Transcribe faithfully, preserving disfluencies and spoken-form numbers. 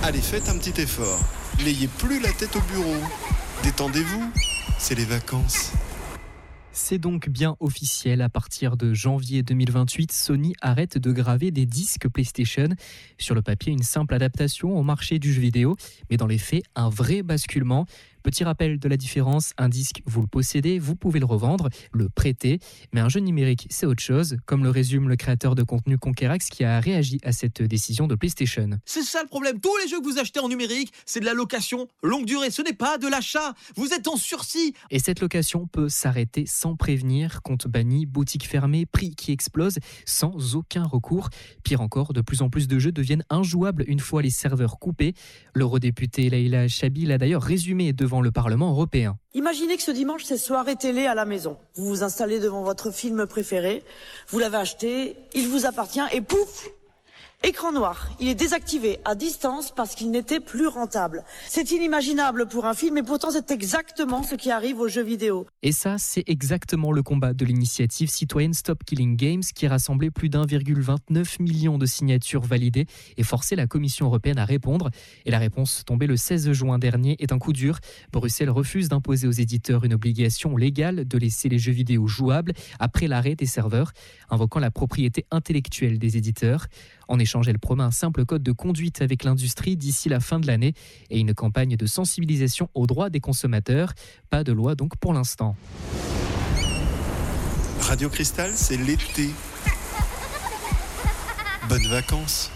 Allez, faites un petit effort. N'ayez plus la tête au bureau. Détendez-vous, c'est les vacances. C'est donc bien officiel, à partir de janvier deux mille vingt-huit, Sony arrête de graver des disques PlayStation. Sur le papier, une simple adaptation au marché du jeu vidéo, mais dans les faits, un vrai basculement. Petit rappel de la différence, un disque, vous le possédez, vous pouvez le revendre, le prêter, mais un jeu numérique, c'est autre chose, comme le résume le créateur de contenu Conquerax qui a réagi à cette décision de PlayStation. C'est ça le problème, tous les jeux que vous achetez en numérique, c'est de la location longue durée, ce n'est pas de l'achat, vous êtes en sursis. Et cette location peut s'arrêter sans prévenir, compte banni, boutique fermée, prix qui explose, sans aucun recours. Pire encore, de plus en plus de jeux deviennent injouables une fois les serveurs coupés. L'eurodéputée Leïla Chabi l'a d'ailleurs résumé devant le Parlement européen. Imaginez que ce dimanche, c'est soirée télé à la maison. Vous vous installez devant votre film préféré, vous l'avez acheté, il vous appartient et pouf, écran noir. Il est désactivé à distance parce qu'il n'était plus rentable. C'est inimaginable pour un film et pourtant c'est exactement ce qui arrive aux jeux vidéo. Et ça, c'est exactement le combat de l'initiative citoyenne Stop Killing Games qui a rassemblé plus d'un virgule vingt-neuf million de signatures validées et forcé la Commission européenne à répondre. Et la réponse tombée le seize juin dernier est un coup dur. Bruxelles refuse d'imposer aux éditeurs une obligation légale de laisser les jeux vidéo jouables après l'arrêt des serveurs, invoquant la propriété intellectuelle des éditeurs. En échange, elle promet un simple code de conduite avec l'industrie d'ici la fin de l'année et une campagne de sensibilisation aux droits des consommateurs. Pas de loi donc pour l'instant. Radio Cristal, c'est l'été. Bonnes vacances.